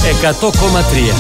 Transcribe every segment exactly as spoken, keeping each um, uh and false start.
εκατό κόμμα τρία.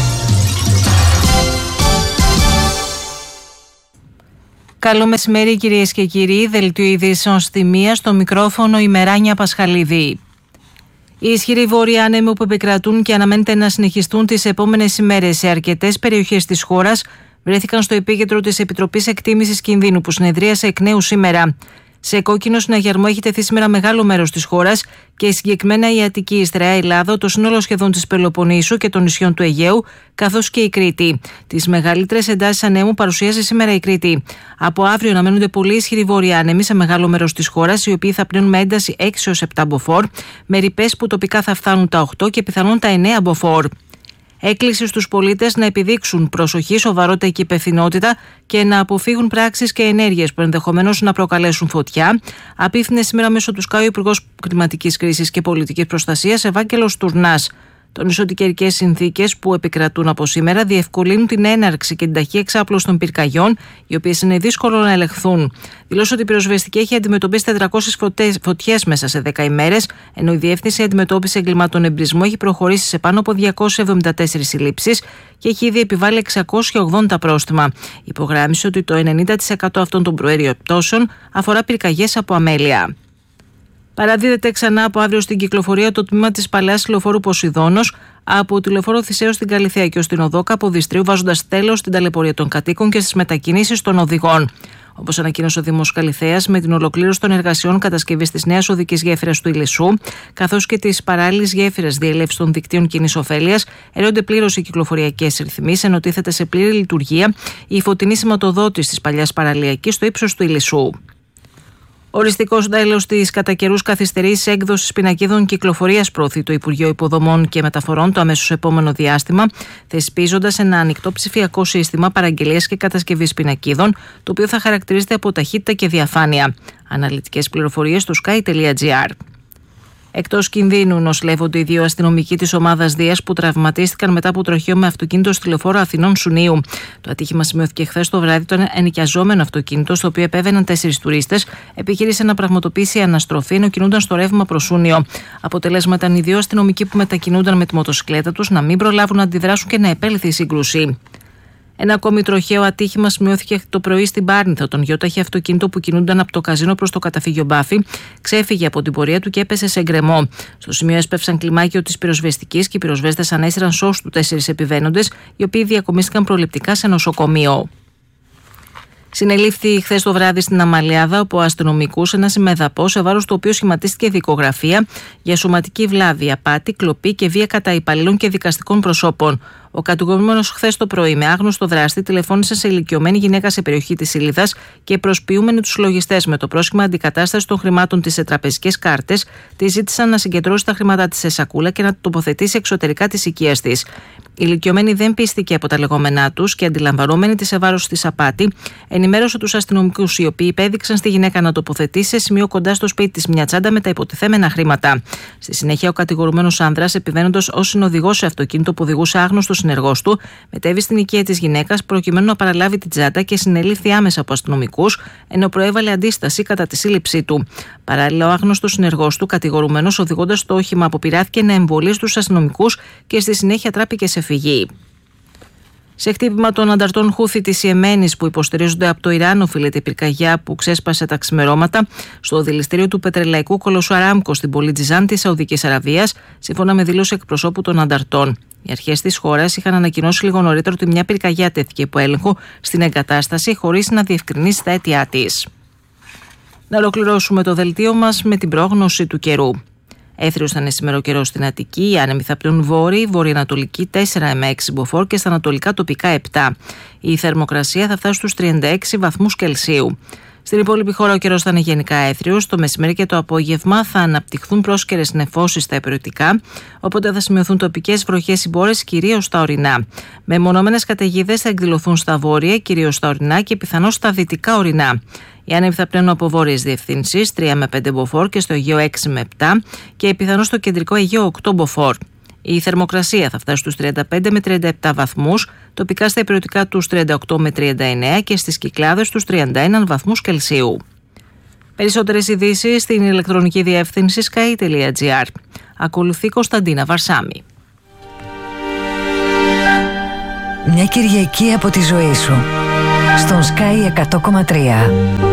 Καλό μεσημέρι κυρίες και κύριοι, δελτίο ειδήσεων στη μία, στο μικρόφωνο η Μεράνια Πασχαλίδη. Οι ισχυροί βόρειοι άνεμοι που επικρατούν και αναμένεται να συνεχιστούν τις επόμενες ημέρες σε αρκετές περιοχές της χώρας βρέθηκαν στο επίκεντρο της Επιτροπής Εκτίμησης Κινδύνου που συνεδρίασε εκ νέου σήμερα. Σε κόκκινο συναγερμό έχει τεθεί σήμερα μεγάλο μέρος της χώρας και συγκεκριμένα η Αττική, η Στερεά Ελλάδα, το σύνολο σχεδόν της Πελοποννήσου και των νησιών του Αιγαίου, καθώς και η Κρήτη. Τις μεγαλύτερες εντάσεις ανέμου παρουσιάζει σήμερα η Κρήτη. Από αύριο αναμένονται πολύ ισχυροί βόρειοι άνεμοι σε μεγάλο μέρος της χώρας, οι οποίοι θα πνέουν με ένταση έξι έως επτά μποφόρ, με ρηπές που τοπικά θα φτάνουν τα οκτώ και πιθανόν τα εννέα μποφόρ. Έκκληση στους πολίτες να επιδείξουν προσοχή, σοβαρότητα και υπευθυνότητα και να αποφύγουν πράξεις και ενέργειες που ενδεχομένως να προκαλέσουν φωτιά, απίφθινε σήμερα μέσω του ΣΚΑΙ ο Υπουργός Κλιματικής Κρίσης και Πολιτικής Προστασίας Ευάγγελος Τουρνάς. Τονίζει ότι οι καιρικές συνθήκες που επικρατούν από σήμερα διευκολύνουν την έναρξη και την ταχύ εξάπλωση των πυρκαγιών, οι οποίες είναι δύσκολο να ελεγχθούν. Δηλώσε ότι η πυροσβεστική έχει αντιμετωπίσει τετρακόσιες φωτιές μέσα σε δέκα ημέρες, ενώ η Διεύθυνση Αντιμετώπισης Εγκλημάτων Εμπρισμού έχει προχωρήσει σε πάνω από διακόσιες εβδομήντα τέσσερις συλλήψεις και έχει ήδη επιβάλει εξακόσια ογδόντα πρόστιμα. Υπογράμμισε ότι το ενενήντα τοις εκατό αυτών των προαίριων πτώσεων αφορά πυρκαγιές από αμέλεια. Παραδίδεται ξανά από αύριο στην κυκλοφορία το τμήμα της παλαιάς λεωφόρου Ποσειδώνος από τη λεωφόρο Θησέως στην Καλιθέα και ως την οδό Καποδιστρίου, βάζοντας τέλος στην ταλαιπωρία των κατοίκων και στις μετακινήσεις των οδηγών. Όπως ανακοίνωσε ο Δήμος Καλιθέας, με την ολοκλήρωση των εργασιών κατασκευής της νέας οδικής γέφυρας του Ηλισσού, καθώς και της παράλληλης γέφυρας διελεύσης των δικτύων κοινής ωφέλειας, έρονται πλήρως οι κυκλοφοριακές ρυθμίσεις, ενώ τίθεται σε πλήρη λειτουργία η φωτεινή σηματοδότηση της παλιάς παραλιακής στο ύψος του Ηλισσού. Οριστικό τέλος της κατά καιρούς καθυστερής έκδοσης πινακίδων κυκλοφορίας προωθεί το Υπουργείο Υποδομών και Μεταφορών το αμέσως επόμενο διάστημα, θεσπίζοντας ένα ανοιχτό ψηφιακό σύστημα παραγγελίας και κατασκευής πινακίδων, το οποίο θα χαρακτηρίζεται από ταχύτητα και διαφάνεια. Αναλυτικές πληροφορίες στο sky τελεία gr. Εκτός κινδύνου νοσηλεύονται οι δύο αστυνομικοί της ομάδας Δίας που τραυματίστηκαν μετά από τροχαίο με αυτοκίνητο στη λεωφόρο Αθηνών Σουνίου. Το ατύχημα σημειώθηκε χθες το βράδυ. Το ενοικιαζόμενο αυτοκίνητο, στο οποίο επέβαιναν τέσσερις τουρίστες, επιχείρησε να πραγματοποιήσει αναστροφή ενώ κινούνταν στο ρεύμα προς Σούνιο. Αποτελέσμα ήταν οι δύο αστυνομικοί που μετακινούνταν με τη μοτοσυκλέτα τους να μην προλάβουν να αντιδράσουν και να επέλθει η σύγκρουση. Ένα ακόμη τροχαίο ατύχημα σημειώθηκε το πρωί στην Πάρνηθα. Τον γιόταχη αυτοκίνητο που κινούνταν από το καζίνο προς το καταφύγιο Μπάφη ξέφυγε από την πορεία του και έπεσε σε γκρεμό. Στο σημείο έσπευσαν κλιμάκιο της πυροσβεστικής και οι πυροσβέστες ανέσυραν σως του τέσσερις επιβαίνοντες, οι οποίοι διακομίστηκαν προληπτικά σε νοσοκομείο. Συνελήφθη χθες το βράδυ στην Αμαλιάδα από αστυνομικούς ένας ημεδαπός, σε βάρος του οποίου σχηματίστηκε δικογραφία για σωματική βλάβη, απάτη, κλοπή και βία κατά υπαλλήλων και δικαστικών προσώπων. Ο κατηγορούμενος χθες το πρωί, με άγνωστο δράστη, τηλεφώνησε σε ηλικιωμένη γυναίκα σε περιοχή της Ήλιδας και προσποιούμενοι τους λογιστές με το πρόσχημα αντικατάσταση των χρημάτων της σε τραπεζικές κάρτες, τη ζήτησαν να συγκεντρώσει τα χρήματά της σε σακούλα και να τοποθετήσει εξωτερικά της οικίας της. Η ηλικιωμένη δεν πίστηκε από τα λεγόμενά τους και, αντιλαμβανόμενη τη σε βάρος της απάτη, ενημέρωσε τους αστυνομικούς, οι οποίοι υπέδειξαν στη γυναίκα να τοποθετήσει σε σημείο κοντά στο σπίτι της μια τσάντα με τα υποτιθέμενα χρήματα. Στη συνέχεια, ο κατηγορουμένος άνδρας, επιβαίνοντας ως συνοδηγός σε αυτοκίνητο που οδηγούσε άγνωστο συνεργός του, μετέβη στην οικία της γυναίκας προκειμένου να παραλάβει την τσάντα και συνελήφθη άμεσα από αστυνομικούς, ενώ προέβαλε αντίσταση κατά τη σύλληψή του. Παράλληλα, ο άγνωστος συνεργός του, κατηγορουμένος οδηγώντας το όχημα, αποπειράθηκε να εμβολήσει τους αστυνομικούς και στη συνέχεια τράπηκε σε φυγή. Σε χτύπημα των ανταρτών Χούθη της Ιεμένης που υποστηρίζονται από το Ιράν, οφείλεται η πυρκαγιά που ξέσπασε τα ξημερώματα στο δηληστήριο του πετρελαϊκού κολοσσού Αράμκο στην πόλη Τζιζάν της Σαουδικής Αραβίας, σύμφωνα με δήλωση εκπροσώπου των ανταρτών. Οι αρχές της χώρας είχαν ανακοινώσει λίγο νωρίτερα ότι μια πυρκαγιά τέθηκε υπό έλεγχο στην εγκατάσταση, χωρίς να διευκρινίσει τα αίτια της. Να ολοκληρώσουμε το δελτίο μας με την πρόγνωση του καιρού. Έθριος θα είναι σήμερα ο καιρός στην Αττική, οι άνεμοι θα πλέουν βόρειοι, βορειοανατολική τέσσερα με έξι μποφόρ και στα ανατολικά τοπικά επτά. Η θερμοκρασία θα φτάσει στους τριάντα έξι βαθμούς Κελσίου. Στην υπόλοιπη χώρα ο καιρός θα είναι γενικά έθριος. Το μεσημέρι και το απόγευμα θα αναπτυχθούν πρόσκαιρες νεφώσεις στα υπηρετικά, οπότε θα σημειωθούν τοπικές βροχές ή μπόρες, κυρίως στα ορεινά. Μεμονωμένες καταιγίδες θα εκδηλωθούν στα βόρεια, κυρίως στα ορεινά και πιθανώς στα δυτικά ορεινά. Οι άνεμοι θα πλέουν από βόρειες διευθύνσεις τρία με πέντε μποφόρ και στο Αιγαίο έξι με επτά και πιθανώς στο κεντρικό Αιγαίο οκτώ μποφόρ. Η θερμοκρασία θα φτάσει στους τριάντα πέντε με τριάντα επτά βαθμούς, τοπικά στα υπηρετικά τους τριάντα οκτώ με τριάντα εννέα και στις Κυκλάδες τους τριάντα ένα βαθμούς Κελσίου. Περισσότερες ειδήσεις στην ηλεκτρονική διεύθυνση sky τελεία gr. Ακολουθεί Κωνσταντίνα Βαρσάμι. Μια Κυριακή από τη ζωή σου στον Sky εκατό κόμμα τρία.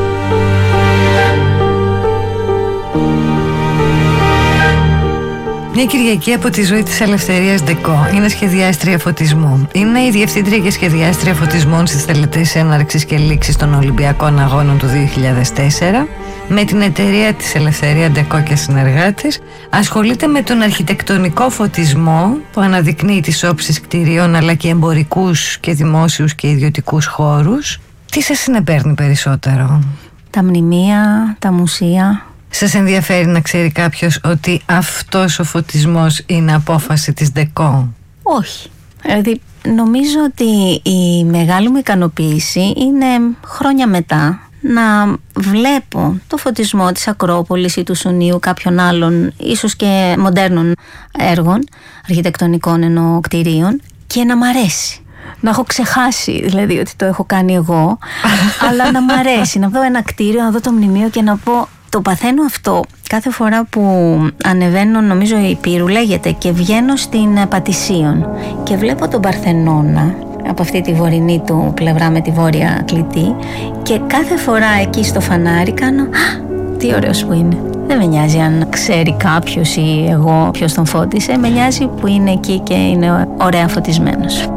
Μια Κυριακή από τη ζωή της Ελευθερίας Ντεκό. Είναι σχεδιάστρια φωτισμού. Είναι η διευθύντρια και σχεδιάστρια φωτισμών στις τελετές έναρξης και λήξης των Ολυμπιακών Αγώνων του δύο χιλιάδες τέσσερα. Με την εταιρεία της Ελευθερία Ντεκό και συνεργάτες ασχολείται με τον αρχιτεκτονικό φωτισμό που αναδεικνύει τις όψεις κτηρίων αλλά και εμπορικούς και δημόσιους και ιδιωτικούς χώρους. Τι σας συνεπέρνει περισσότερο? Τα μνημεία, τα μουσεία. Σας ενδιαφέρει να ξέρει κάποιος ότι αυτός ο φωτισμός είναι απόφαση της Ντεκό? Όχι. Δηλαδή νομίζω ότι η μεγάλη μου ικανοποίηση είναι χρόνια μετά να βλέπω το φωτισμό της Ακρόπολης ή του Σουνίου, κάποιων άλλων ίσως και μοντέρνων έργων, αρχιτεκτονικών εννοώ κτηρίων, και να μ' αρέσει. Να έχω ξεχάσει δηλαδή ότι το έχω κάνει εγώ, αλλά να μ' αρέσει, να δω ένα κτίριο, να δω το μνημείο και να πω, το παθαίνω αυτό κάθε φορά που ανεβαίνω, νομίζω η Πύρου λέγεται, και βγαίνω στην Πατησίων και βλέπω τον Παρθενώνα από αυτή τη βορεινή του πλευρά με τη βόρεια κλητή, και κάθε φορά εκεί στο φανάρι κάνω «Α, τι ωραίος που είναι». Δεν με νοιάζει αν ξέρει κάποιος ή εγώ ποιος τον φώτισε, με νοιάζει που είναι εκεί και είναι ωραία φωτισμένος.